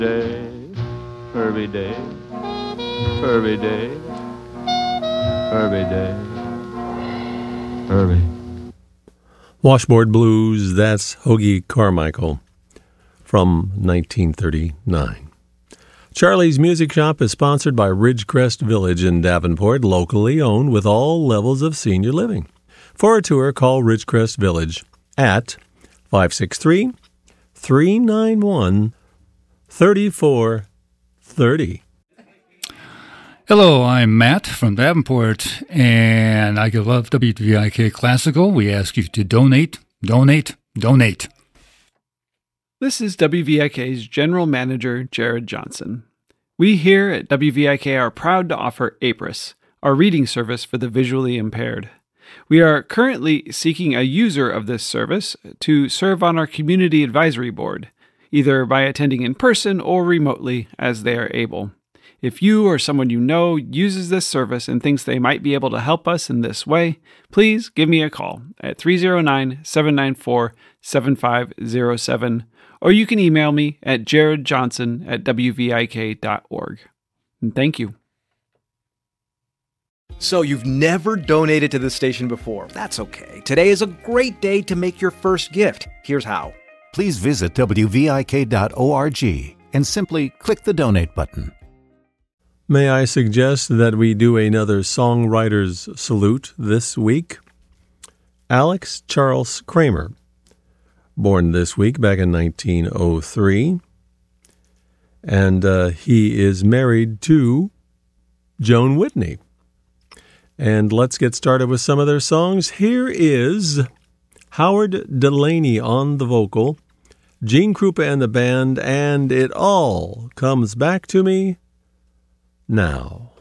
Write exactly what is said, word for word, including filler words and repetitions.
Day, Herbie Day, Herbie Day, Herbie Day, Herbie. Washboard Blues, that's Hoagy Carmichael from nineteen thirty-nine. Charlie's Music Shop is sponsored by Ridgecrest Village in Davenport, locally owned with all levels of senior living. For a tour, call Ridgecrest Village at five six three, three nine one, three four three zero. Hello, I'm Matt from Davenport, and I love W V I K Classical. We ask you to donate, donate, donate. This is W V I K's General Manager, Jared Johnson. We here at W V I K are proud to offer APRIS, our reading service for the visually impaired. We are currently seeking a user of this service to serve on our Community Advisory Board, either by attending in person or remotely as they are able. If you or someone you know uses this service and thinks they might be able to help us in this way, please give me a call at three oh nine, seven nine four, seven five oh seven, or you can email me at jaredjohnson at w v i k dot org. And thank you. So you've never donated to this station before. That's okay. Today is a great day to make your first gift. Here's how. Please visit w v i k dot org and simply click the donate button. May I suggest that we do another songwriter's salute this week? Alex Charles Kramer, born this week back in nineteen oh three, and uh, he is married to Joan Whitney. And let's get started with some of their songs. Here is Howard Delaney on the vocal, Gene Krupa and the band, and It All Comes Back to Me Now.